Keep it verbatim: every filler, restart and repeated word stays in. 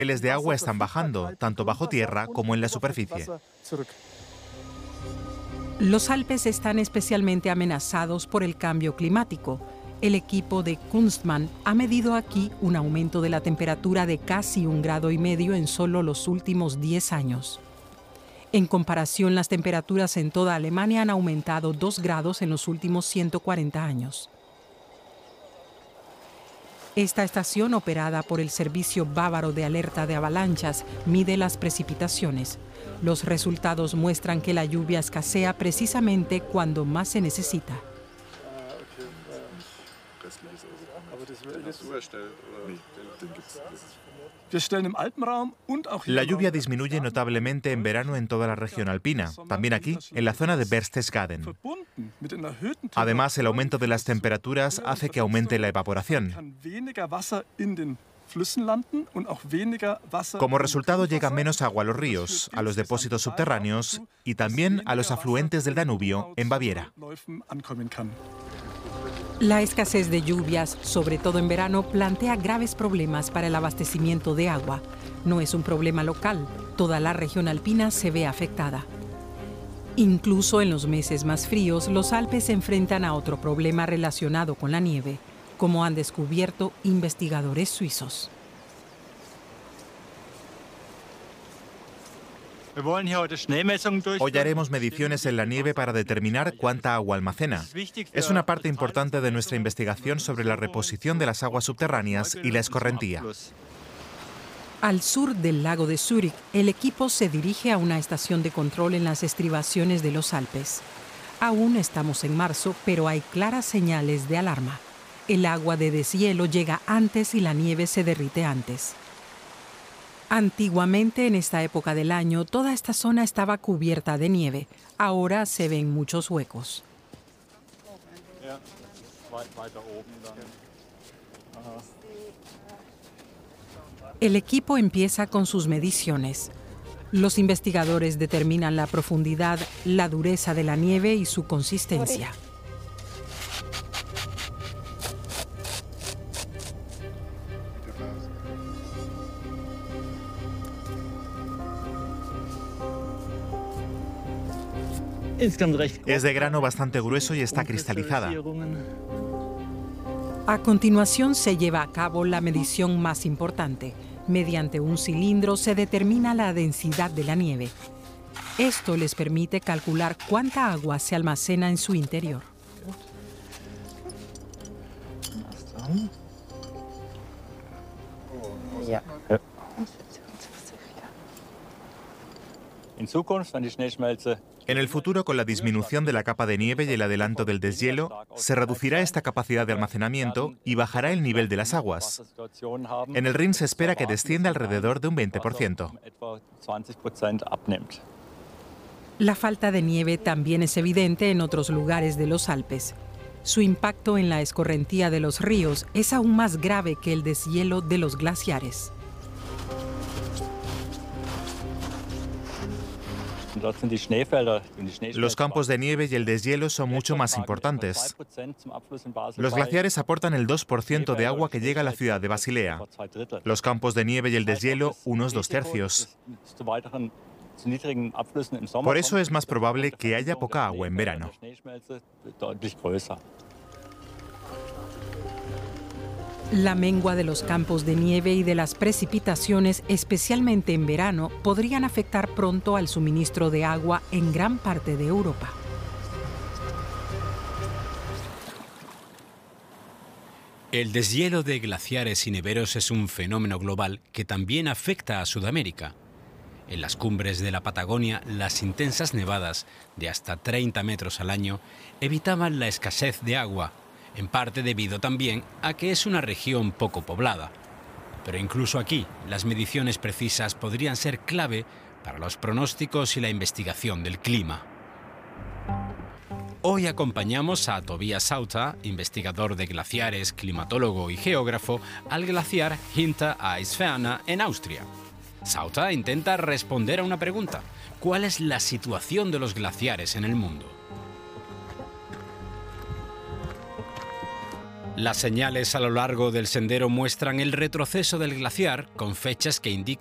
niveles de agua están bajando, tanto bajo tierra como en la superficie. Los Alpes están especialmente amenazados por el cambio climático. El equipo de Kunstmann ha medido aquí un aumento de la temperatura de casi un grado y medio en solo los últimos diez años. En comparación, las temperaturas en toda Alemania han aumentado dos grados en los últimos ciento cuarenta años. Esta estación, operada por el Servicio Bávaro de Alerta de Avalanchas, mide las precipitaciones. Los resultados muestran que la lluvia escasea precisamente cuando más se necesita. La lluvia disminuye notablemente en verano en toda la región alpina, también aquí, en la zona de Berchtesgaden. Además, el aumento de las temperaturas hace que aumente la evaporación. Como resultado, llega menos agua a los ríos, a los depósitos subterráneos y también a los afluentes del Danubio en Baviera. La escasez de lluvias, sobre todo en verano, plantea graves problemas para el abastecimiento de agua. No es un problema local, toda la región alpina se ve afectada. Incluso en los meses más fríos, los Alpes se enfrentan a otro problema relacionado con la nieve, como han descubierto investigadores suizos. Hoy haremos mediciones en la nieve para determinar cuánta agua almacena. Es una parte importante de nuestra investigación sobre la reposición de las aguas subterráneas y la escorrentía. Al sur del lago de Zúrich, el equipo se dirige a una estación de control en las estribaciones de los Alpes. Aún estamos en marzo, pero hay claras señales de alarma. El agua de deshielo llega antes y la nieve se derrite antes. Antiguamente, en esta época del año, toda esta zona estaba cubierta de nieve. Ahora se ven muchos huecos. El equipo empieza con sus mediciones. Los investigadores determinan la profundidad, la dureza de la nieve y su consistencia. Es de grano bastante grueso y está cristalizada. A continuación se lleva a cabo la medición más importante. Mediante un cilindro se determina la densidad de la nieve. Esto les permite calcular cuánta agua se almacena en su interior. En el futuro, con la disminución de la capa de nieve y el adelanto del deshielo, se reducirá esta capacidad de almacenamiento y bajará el nivel de las aguas. En el Rin se espera que descienda alrededor de un veinte por ciento. La falta de nieve también es evidente en otros lugares de los Alpes. Su impacto en la escorrentía de los ríos es aún más grave que el deshielo de los glaciares. Los campos de nieve y el deshielo son mucho más importantes. Los glaciares aportan el dos por ciento de agua que llega a la ciudad de Basilea. Los campos de nieve y el deshielo, unos dos tercios. Por eso es más probable que haya poca agua en verano. La mengua de los campos de nieve y de las precipitaciones, especialmente en verano, podrían afectar pronto al suministro de agua en gran parte de Europa. El deshielo de glaciares y neveros es un fenómeno global que también afecta a Sudamérica. En las cumbres de la Patagonia, las intensas nevadas de hasta treinta metros al año evitaban la escasez de agua, en parte debido también a que es una región poco poblada. Pero incluso aquí, las mediciones precisas podrían ser clave para los pronósticos y la investigación del clima. Hoy acompañamos a Tobias Sauter, investigador de glaciares, climatólogo y geógrafo, al glaciar Hinter Eisferne en Austria. Sauter intenta responder a una pregunta: ¿cuál es la situación de los glaciares en el mundo? Las señales a lo largo del sendero muestran el retroceso del glaciar, con fechas que indican